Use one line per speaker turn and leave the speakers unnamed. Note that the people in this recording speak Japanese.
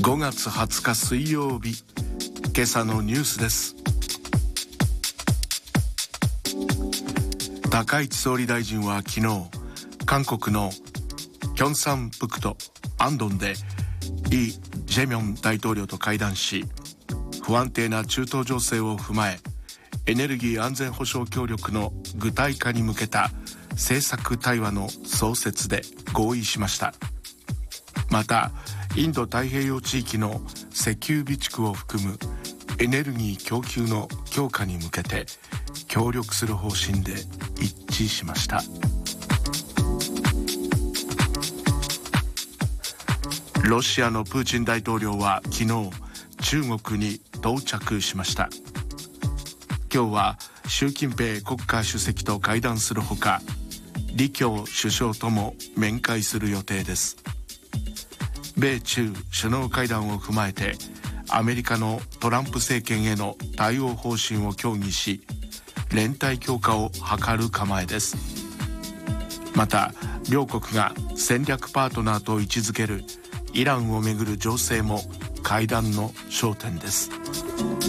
5月20日水曜日、今朝のニュースです。高市総理大臣は昨日、韓国のキョンサンプクトアンドンでイ・ジェミョン大統領と会談し、不安定な中東情勢を踏まえ、エネルギー安全保障協力の具体化に向けた政策対話の創設で合意しました。また、インド太平洋地域の石油備蓄を含むエネルギー供給の強化に向けて協力する方針で一致しました。ロシアのプーチン大統領は昨日、中国に到着しました。今日は習近平国家主席と会談するほか、李強首相とも面会する予定です。米中首脳会談を踏まえて、アメリカのトランプ政権への対応方針を協議し、連帯強化を図る構えです。また、両国が戦略パートナーと位置づけるイランをめぐる情勢も会談の焦点です。